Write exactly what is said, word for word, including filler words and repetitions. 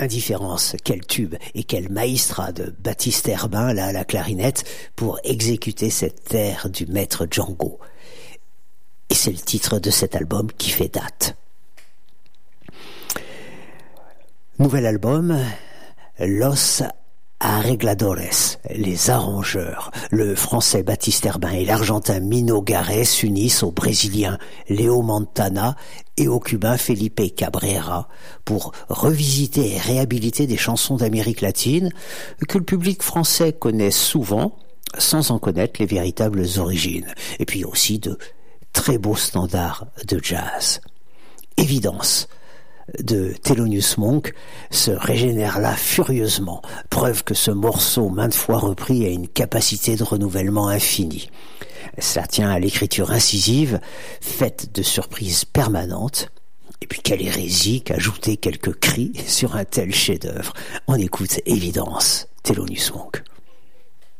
Indifférence, quel tube et quel maestra de Baptiste Herbin là à la clarinette pour exécuter cette air du maître Django. Et c'est le titre de cet album qui fait date. Nouvel album, Los Arregladores, les arrangeurs. Le français Baptiste Herbin et l'argentin Mino Garret s'unissent au brésilien Léo Montana et au cubain Felipe Cabrera pour revisiter et réhabiliter des chansons d'Amérique latine que le public français connaît souvent sans en connaître les véritables origines. Et puis aussi de très beaux standards de jazz. Évidence de Thelonious Monk se régénère là furieusement, preuve que ce morceau maintes fois repris a une capacité de renouvellement infinie. Cela tient à l'écriture incisive, faite de surprises permanentes, et puis quelle hérésie qu'ajouter quelques cris sur un tel chef-d'œuvre. On écoute Évidence, Thelonious Monk.